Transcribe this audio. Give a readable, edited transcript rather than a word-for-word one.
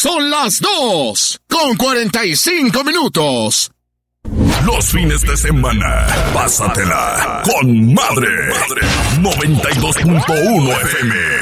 Son las 2:45. Los fines de semana, pásatela con madre. 92.1 FM.